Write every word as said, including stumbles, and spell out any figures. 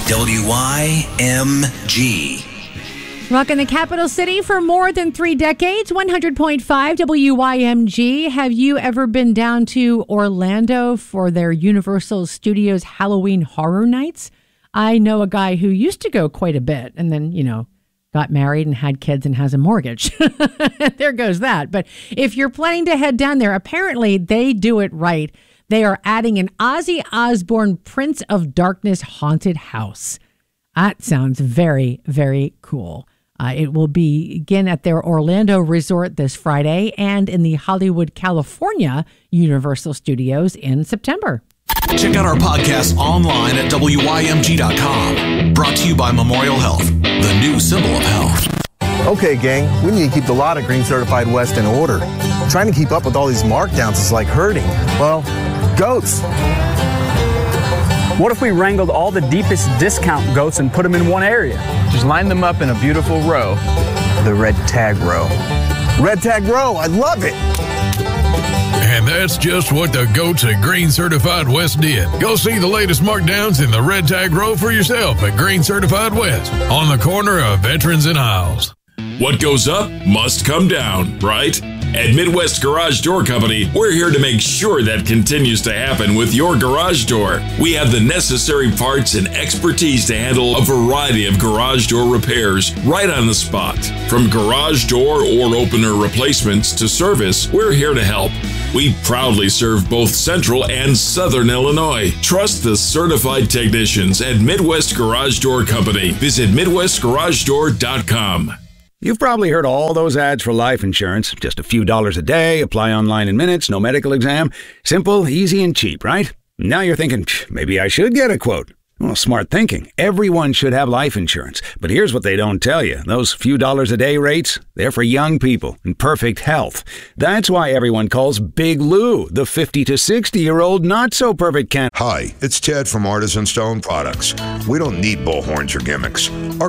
W Y M G. Rocking the capital city for more than three decades, one hundred point five W Y M G. Have you ever been down to Orlando for their Universal Studios Halloween Horror Nights? I know a guy who used to go quite a bit and then, you know, got married and had kids and has a mortgage. There goes that. But if you're planning to head down there, apparently they do it right. They are adding an Ozzy Osbourne Prince of Darkness haunted house. That sounds very, very cool. Uh, it will begin at their Orlando resort this Friday and in the Hollywood, California Universal Studios in September. Check out our podcast online at W Y M G dot com. Brought to you by Memorial Health, the new symbol of health. Okay, gang, we need to keep the lot of Green Certified West in order. Trying to keep up with all these markdowns is like herding, well, goats. What if we wrangled all the deepest discount goats and put them in one area? Just line them up in a beautiful row. The red tag row. Red tag row, I love it. And that's just what the goats at Green Certified West did. Go see the latest markdowns in the red tag row for yourself at Green Certified West on the corner of Veterans and Isles. What goes up must come down, right? At Midwest Garage Door Company, we're here to make sure that continues to happen with your garage door. We have the necessary parts and expertise to handle a variety of garage door repairs right on the spot. From garage door or opener replacements to service, we're here to help. We proudly serve both Central and Southern Illinois. Trust the certified technicians at Midwest Garage Door Company. Visit Midwest Garage Door dot com. You've probably heard all those ads for life insurance. Just a few dollars a day, apply online in minutes, no medical exam. Simple, easy, and cheap, right? Now you're thinking, maybe I should get a quote. Well, smart thinking. Everyone should have life insurance. But here's what they don't tell you. Those few dollars a day rates, they're for young people in perfect health. That's why everyone calls Big Lou the fifty to sixty-year-old not-so-perfect can. Hi, it's Ted from Artisan Stone Products. We don't need bullhorns or gimmicks. Our